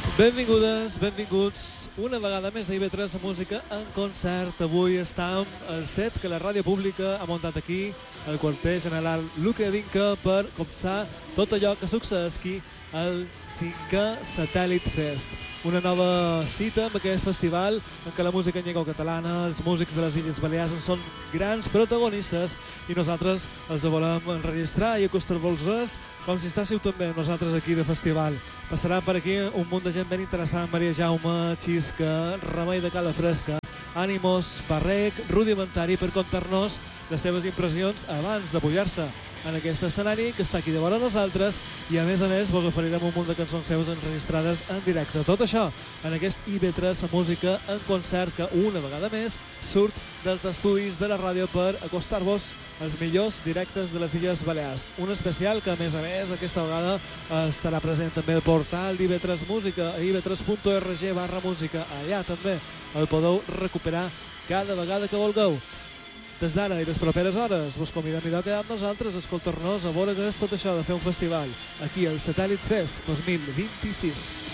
Benvingudes, benvinguts una vegada més a IB3 Música en concert. Avui estem al set que la ràdio pública ha muntat aquí, al quarter general Luque Dinca, per començar tot allò que succeeix aquí al 5è Satèl·lit Fest. Una nova cita amb aquest festival en què la música en llengua catalana, els músics de les Illes Balears en són grans protagonistes i nosaltres els volem enregistrar i acostar-vos com si estàssiu també nosaltres aquí de festival. Passaran per aquí un munt de gent ben interessant: Maria Jaume, Xisca, Remei de Cala Fresca, Ànimos, Barrec, Rudimentari, per contar-nos les seves impressions abans de pujar-se en aquest escenari que està aquí de vora nosaltres, i a més vos oferirem un munt de cançons seves enregistrades en directe. Tot això en aquest IB3 Música en concert que una vegada més surt dels estudis de la ràdio per acostar-vos els millors directes de les Illes Balears. Un especial que a més aquesta vegada estarà present també al portal d'IB3 Música, a ib3.org/música. Allà també el podeu recuperar cada vegada que vulgueu. Des d'ara i les properes hores vos convidem a quedar amb nosaltres, a escoltar-nos, a veure què és tot això de fer un festival aquí al Satèl·lit Fest 2026.